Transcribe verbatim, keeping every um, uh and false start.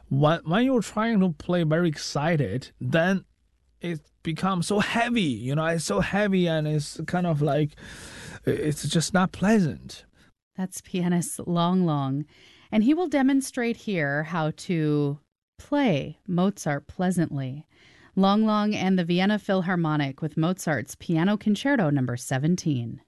When, when you're trying to play very excited, then it becomes so heavy, you know, it's so heavy and it's kind of like, it's just not pleasant. That's pianist Long Long. And he will demonstrate here how to play Mozart pleasantly. Long Long and the Vienna Philharmonic with Mozart's Piano Concerto number seventeen.